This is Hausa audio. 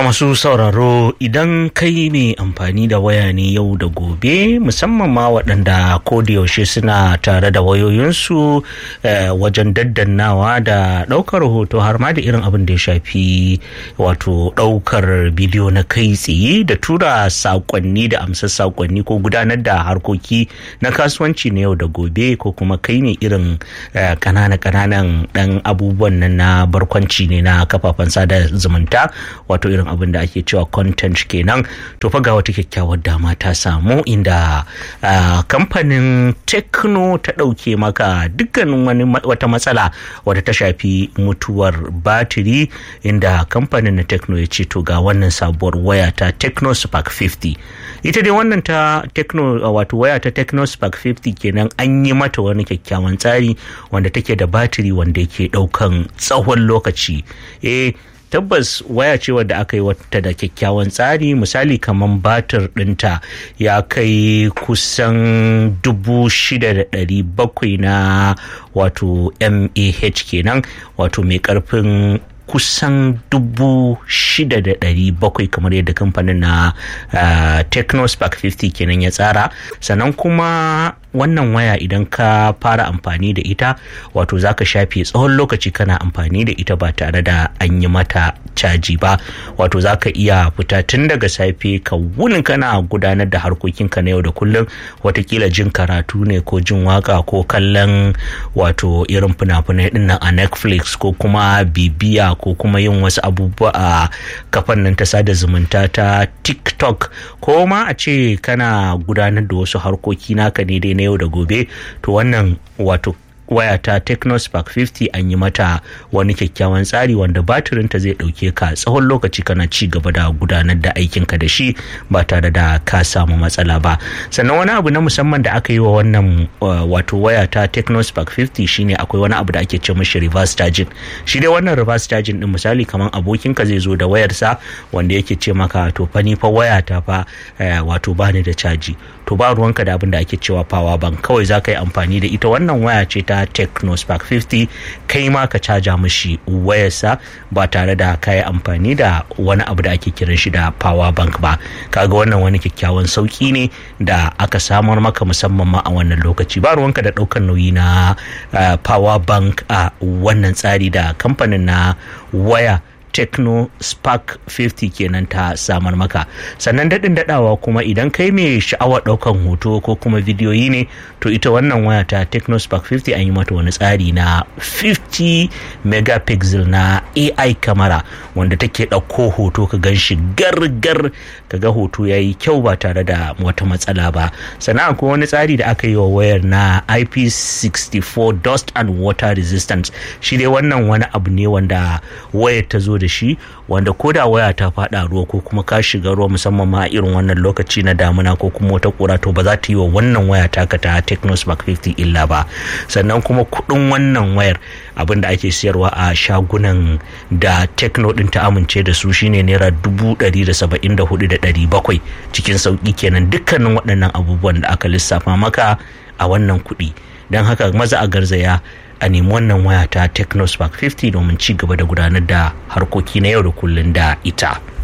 masu sauraro, idan kai mai amfani da waya ne yau da gobe, musamman ma waɗanda yaushe suna tare da wayoyinsu wajen daddannawa da ɗaukar hoto har ma da irin abin da ya shafi wato ɗaukar bidiyo na kai tsaye da tura saƙonni da amsar saƙonni ko gudanar da harkoki na kasuwanci na yau da gobe, ko kuma kai ne irin ƙananan ɗan abubuwan nan na barkwanci ne na kafafen sada zumunta, wato irin abin da ake cewa content kenan. To fa ga wata kyakkyawar dama ta samu inda kamfanin Tecno ta ɗauke maka dukkanin wata matsala wadda ta shafi mutuwar batiri, inda kamfanin na Tecno ya ce to ga wannan sabuwar waya ta Tecno Spark 50. Ita dai wannan ta Tecno, wato waya ta Tecno Spark 50 kenan, an yi mata wani kyakkyawan tsari wanda take da batiri wanda yake ɗaukan tsawon lokaci. Tabbas waya ce wadda aka yi wata da kyakkyawan tsari. Misali kamar batir ɗinta ya kai kusan 6,700 na wato mAh kenan, wato mai karfin kusan 6,700 kamar yadda kamfanin na Tecno Spark 50 kenan ya tsara. Sannan kuma wannan waya idan ka fara amfani da ita, wato zaka shafe tsawon lokaci kana amfani da ita ba tare da an yi mata caji ba. Wato zaka iya fita tun daga safe ka wuni kana gudanar da harkokinka na yau da kullum, watakila jin karatu ne ko jin waka ko kallon wato irin fina-finai dinnan a Netflix, ko kuma bibiya ko kuma yin wasu abubuwa a kafan nan ta sada zumunta ta TikTok, ko ma a ce kana gudanar da wasu harkoki naka ne dai na yau da gobe. To wannan wato waya ta Tecno Spark 50 an yi mata wani kyakkyawan tsari wanda batirinta zai dauke ka tsawon lokaci kana ci gaba da gudanar da aikinka da shi ba tare da ka samu matsala ba. Sannan wani abu na musamman da aka yi wa wannan wato waya ta Tecno Spark 50 shine akwai wani abu da ake ce mishi reverse charging. Shi dai wannan reverse charging din, misali kamar abokinka zai zo da wayarsa wanda yake ce maka to fa ni fa waya ta fa wato bani da caji, to ba ruwanka da abin da ake cewa power bank, kawai za ka yi amfani da ita wannan waya ce ta Tecno Spark 50, kai ma ka caja mishi wayarsa ba tare da ka yi amfani da wani abu da ake kiran shi da power bank ba. Kaga wannan wani kyakkyawan sauki ne da aka samar maka musamman ma a wannan lokaci. Ba ruwanka da ɗaukar nauyi na power bank a wannan tsari da kamfanin na waya Tecno Spark 50 kenan ta samar maka. Sannan daɗin daɗawa kuma idan kai mai sha'awar ɗaukan hoto ko kuma bidiyoyi ne, to ita wannan waya ta Tecno Spark 50 an yi mata wani tsari na 50 megapixel na AI camera wanda take ɗauko hoto ka gan shi gargar, ka ga hoto ya yi kyau ba tare da wata matsala ba. Sannan akwai wani tsari da aka yi wa wayar na IP64 dust and water resistance. Shi dai wannan wani abu ne wanda wayar ta zo da shi, wanda ko da waya ta fada ruwa ko kuma ka shiga ruwa, musamman ma irin wannan lokaci na damuna ko kuma wata kura, to ba za ta yi wa wannan waya taka ta Tecno Spark 50 illa ba. Sannan kuma kudin wannan wayar, abin da ake siyarwa a shagunan da Tecno din ta amince da su, shine naira 174,700 cikin sauki kenan, dukkanin waɗannan abubuwan da aka lissafa maka a wannan kuɗi. Don haka maza a garzaya a nemi wannan waya ta Tecno Spark 50 domin ci gaba da gudanar da harkoki na yau da kullun da ita.